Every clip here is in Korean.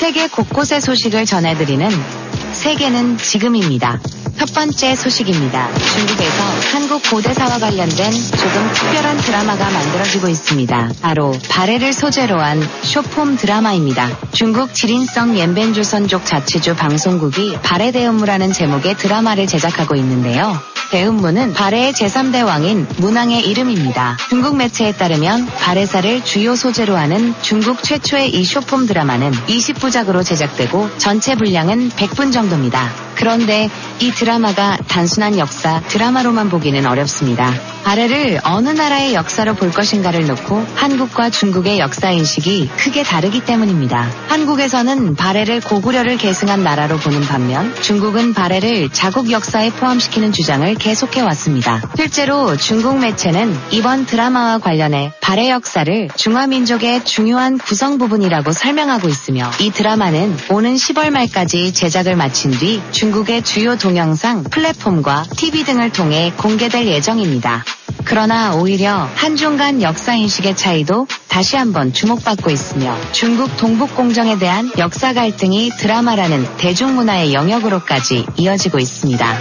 세계 곳곳의 소식을 전해드리는 세계는 지금입니다. 첫 번째 소식입니다. 중국에서 한국 고대사와 관련된 조금 특별한 드라마가 만들어지고 있습니다. 바로 발해를 소재로 한 쇼폼 드라마입니다. 중국 지린성 옌벤조선족 자치주 방송국이 발해대음무라는 제목의 드라마를 제작하고 있는데요. 대음무는 발해의 제3대 왕인 문왕의 이름입니다. 중국 매체에 따르면 발해사를 주요 소재로 하는 중국 최초의 이 쇼폼 드라마는 20부작으로 제작되고 전체 분량은 100분 정도입니다. 그런데 이 드라마가 단순한 역사 드라마로만 보기는 어렵습니다. 발해를 어느 나라의 역사로 볼 것인가를 놓고 한국과 중국의 역사인식이 크게 다르기 때문입니다. 한국에서는 발해를 고구려를 계승한 나라로 보는 반면 중국은 발해를 자국 역사에 포함시키는 주장을 계속해왔습니다. 실제로 중국 매체는 이번 드라마와 관련해 발해 역사를 중화민족의 중요한 구성 부분이라고 설명하고 있으며 이 드라마는 오는 10월 말까지 제작을 마친 뒤 중국의 주요 동영상, 플랫폼과 TV 등을 통해 공개될 예정입니다. 그러나 오히려 한중 간 역사인식의 차이도 다시 한번 주목받고 있으며 중국 동북공정에 대한 역사 갈등이 드라마라는 대중문화의 영역으로까지 이어지고 있습니다.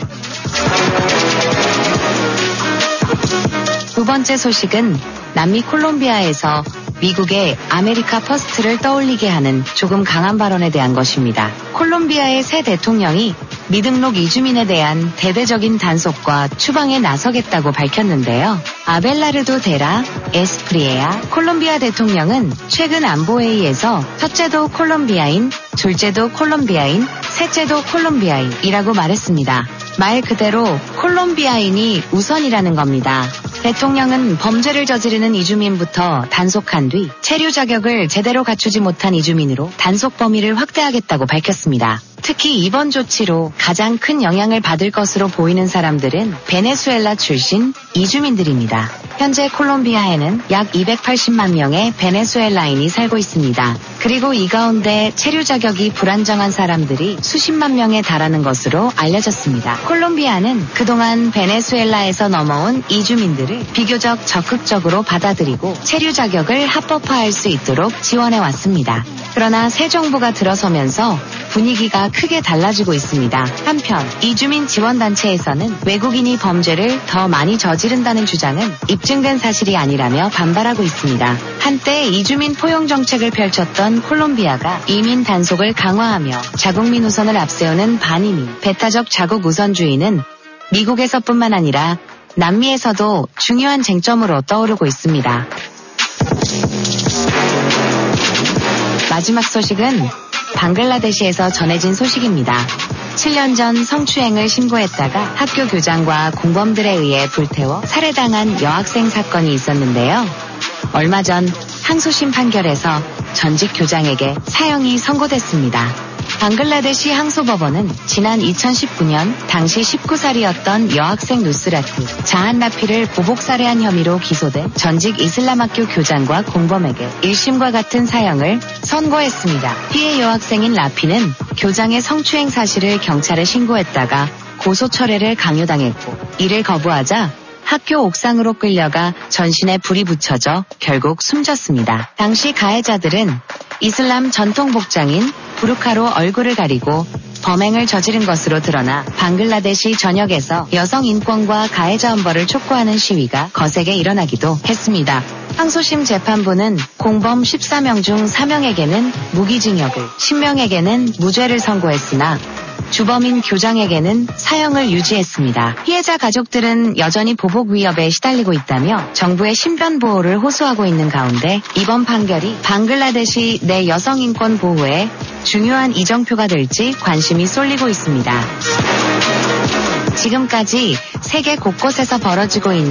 두 번째 소식은 남미 콜롬비아에서 미국의 아메리카 퍼스트를 떠올리게 하는 조금 강한 발언에 대한 것입니다. 콜롬비아의 새 대통령이 미등록 이주민에 대한 대대적인 단속과 추방에 나서겠다고 밝혔는데요. 아벨라르도 데라 에스프리에아 콜롬비아 대통령은 최근 안보회의에서 첫째도 콜롬비아인, 둘째도 콜롬비아인, 셋째도 콜롬비아인이라고 말했습니다. 말 그대로 콜롬비아인이 우선이라는 겁니다. 대통령은 범죄를 저지르는 이주민부터 단속한 뒤 체류 자격을 제대로 갖추지 못한 이주민으로 단속 범위를 확대하겠다고 밝혔습니다. 특히 이번 조치로 가장 큰 영향을 받을 것으로 보이는 사람들은 베네수엘라 출신 이주민들입니다. 현재 콜롬비아에는 약 280만 명의 베네수엘라인이 살고 있습니다. 그리고 이 가운데 체류 자격이 불안정한 사람들이 수십만 명에 달하는 것으로 알려졌습니다. 콜롬비아는 그동안 베네수엘라에서 넘어온 이주민들을 비교적 적극적으로 받아들이고 체류 자격을 합법화할 수 있도록 지원해왔습니다. 그러나 새 정부가 들어서면서 분위기가 크게 달라지고 있습니다. 한편 이주민 지원단체에서는 외국인이 범죄를 더 많이 저지른다는 주장은 입증된 사실이 아니라며 반발하고 있습니다. 한때 이주민 포용 정책을 펼쳤던 콜롬비아가 이민 단속을 강화하며 자국민 우선을 앞세우는 반이민, 배타적 자국 우선주의는 미국에서뿐만 아니라 남미에서도 중요한 쟁점으로 떠오르고 있습니다. 마지막 소식은 방글라데시에서 전해진 소식입니다. 7년 전 성추행을 신고했다가 학교 교장과 공범들에 의해 불태워 살해당한 여학생 사건이 있었는데요. 얼마 전 항소심 판결에서 전직 교장에게 사형이 선고됐습니다. 방글라데시 항소법원은 지난 2019년 당시 19살이었던 여학생 누스라트 자한 라피를 보복 살해한 혐의로 기소된 전직 이슬람학교 교장과 공범에게 1심과 같은 사형을 선고했습니다. 피해 여학생인 라피는 교장의 성추행 사실을 경찰에 신고했다가 고소 철회를 강요당했고 이를 거부하자 학교 옥상으로 끌려가 전신에 불이 붙여져 결국 숨졌습니다. 당시 가해자들은 이슬람 전통 복장인 부르카로 얼굴을 가리고 범행을 저지른 것으로 드러나 방글라데시 전역에서 여성 인권과 가해자 엄벌을 촉구하는 시위가 거세게 일어나기도 했습니다. 항소심 재판부는 공범 14명 중 4명에게는 무기징역을, 10명에게는 무죄를 선고했으나 주범인 교장에게는 사형을 유지했습니다. 피해자 가족들은 여전히 보복 위협에 시달리고 있다며 정부의 신변 보호를 호소하고 있는 가운데 이번 판결이 방글라데시 내 여성 인권 보호에 중요한 이정표가 될지 관심이 쏠리고 있습니다. 지금까지 세계 곳곳에서 벌어지고 있는